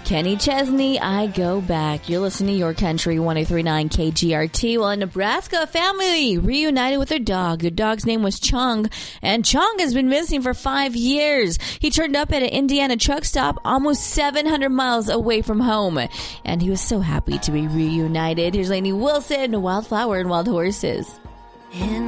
Kenny Chesney, I Go Back. You're listening to Your Country 103.9 KGRT. Well, in Nebraska, a family reunited with their dog. Their dog's name was Chung, and Chung has been missing for 5 years. He turned up at an Indiana truck stop almost 700 miles away from home, and he was so happy to be reunited. Here's Lainey Wilson, Wildflower and Wild Horses. In